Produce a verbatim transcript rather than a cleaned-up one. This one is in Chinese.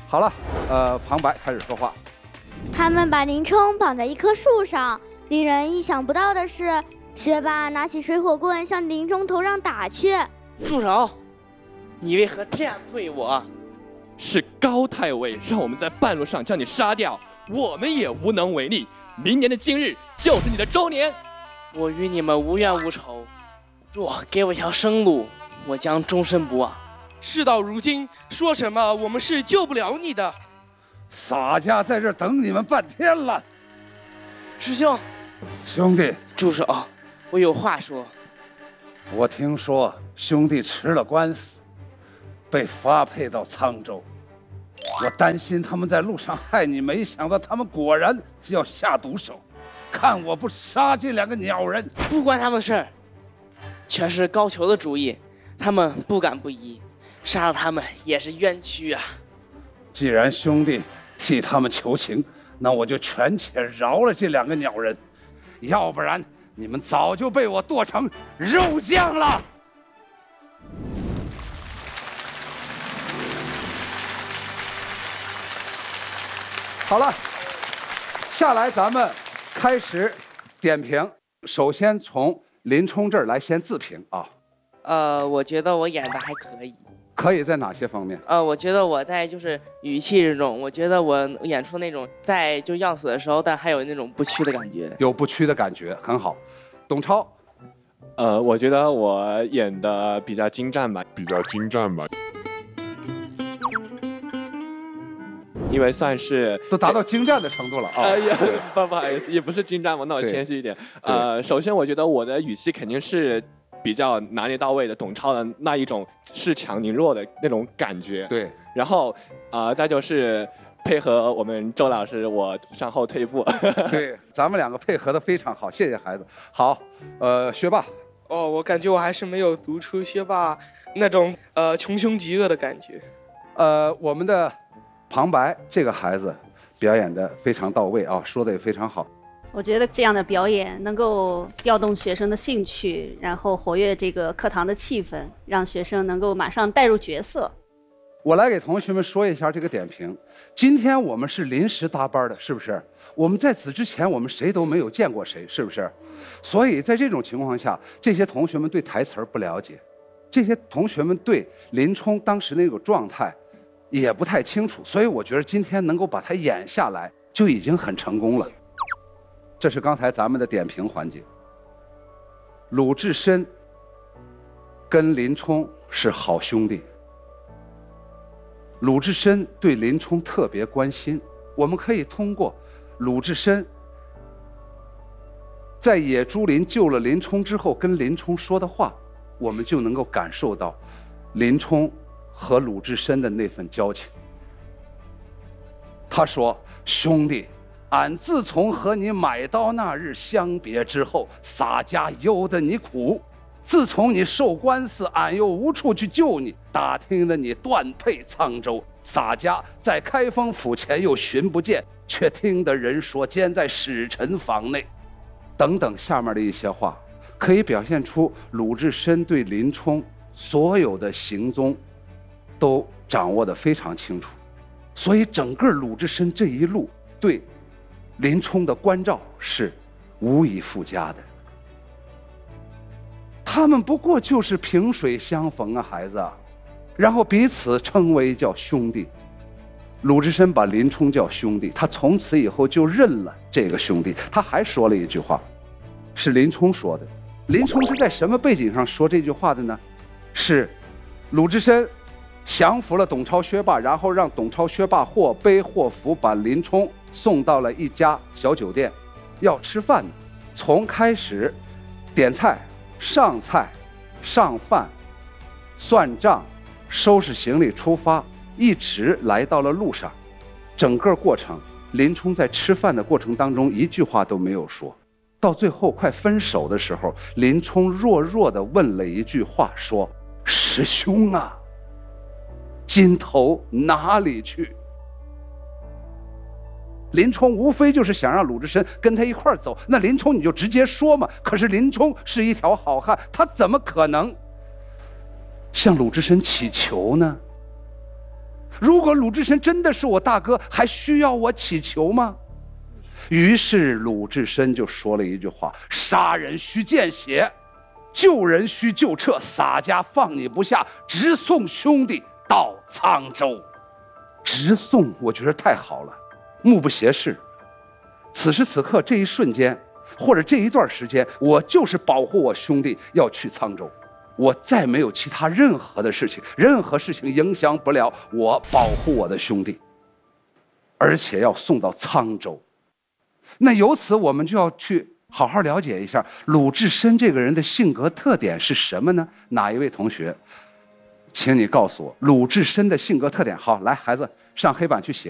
好了，呃，旁白开始说话。 他们把林冲绑在一棵树上，令人意想不到的是，学霸拿起水火棍向林冲头上打去。 住手！你为何这样对我？ 是高太尉让我们在半路上将你杀掉，我们也无能为力。明年的今日就是你的周年。 我与你们无怨无仇，若给我一条生路，我将终身不忘。 事到如今，说什么我们是救不了你的。 洒家在这等你们半天了。 师兄， 兄弟， 住手！我有话说。 我听说兄弟吃了官司，被发配到沧州。我担心他们在路上害你，没想到他们果然要下毒手。看我不杀这两个鸟人！ 不关他们的事儿，全是高俅的主意。他们不敢不依，杀了他们也是冤屈啊。 既然兄弟替他们求情，那我就权且饶了这两个鸟人，要不然你们早就被我剁成肉酱了。好了，下来咱们开始点评。首先从林冲这儿来先自评啊。 呃，我觉得我演的还可以。 可以在哪些方面？ 呃，我觉得我在就是语气这种，我觉得我演出那种在就要死的时候，但还有那种不屈的感觉。 有不屈的感觉，很好。董超， 呃，我觉得我演的比较精湛吧， 比较精湛吧。 因为算是都达到精湛的程度了啊！ 呃，也不不好意思，也不是精湛，我那我谦虚一点。呃，首先我觉得我的语气肯定是比较拿捏到位的，董超的那一种恃强凌弱的那种感觉。 对， 然后啊、呃，再就是配合我们周老师，我向后退步。 对，咱们两个配合的非常好，谢谢孩子。好，呃，学霸。 哦，我感觉我还是没有读出学霸那种呃穷凶极恶的感觉。 呃，我们的旁白这个孩子表演的非常到位啊，说的也非常好。 我觉得这样的表演能够调动学生的兴趣，然后活跃这个课堂的气氛，让学生能够马上带入角色。 我来给同学们说一下这个点评。今天我们是临时搭班的，是不是？我们在此之前我们谁都没有见过谁，是不是？所以在这种情况下，这些同学们对台词不了解，这些同学们对林冲当时那个状态也不太清楚，所以我觉得今天能够把它演下来就已经很成功了。这是刚才咱们的点评环节。鲁智深跟林冲是好兄弟，鲁智深对林冲特别关心。我们可以通过鲁智深在野猪林救了林冲之后跟林冲说的话，我们就能够感受到林冲和鲁智深的那份交情。他说：“兄弟，俺自从和你买刀那日相别之后，洒家忧得你苦。自从你受官司，俺又无处去救你，打听的你断配沧州，洒家在开封府前又寻不见，却听得人说监在使臣房内。”等等，下面的一些话可以表现出鲁智深对林冲所有的行踪都掌握得非常清楚，所以整个鲁智深这一路对林冲的关照是无以复加的。他们不过就是萍水相逢啊，孩子，然后彼此称为叫兄弟。鲁智深把林冲叫兄弟，他从此以后就认了这个兄弟。他还说了一句话，是林冲说的。林冲是在什么背景上说这句话的呢？是鲁智深降服了董超薛霸，然后让董超薛霸或背或扶把林冲送到了一家小酒店，要吃饭呢。从开始点菜、上菜、上饭、算账、收拾行李出发，一直来到了路上。整个过程，林冲在吃饭的过程当中一句话都没有说。到最后快分手的时候，林冲弱弱地问了一句话，说：“师兄啊，金头哪里去？”林冲无非就是想让鲁智深跟他一块儿走，那林冲你就直接说嘛。可是林冲是一条好汉，他怎么可能向鲁智深乞求呢？ 如果鲁智深真的是我大哥，还需要我祈求吗？于是鲁智深就说了一句话：杀人须见血，救人须救彻，洒家放你不下，直送兄弟到沧州。直送，我觉得太好了，目不斜视。此时此刻这一瞬间，或者这一段时间，我就是保护我兄弟要去沧州，我再没有其他任何的事情，任何事情影响不了我保护我的兄弟，而且要送到沧州。那由此我们就要去好好了解一下鲁智深这个人的性格特点是什么呢？哪一位同学，请你告诉我鲁智深的性格特点。好，来，孩子上黑板去写。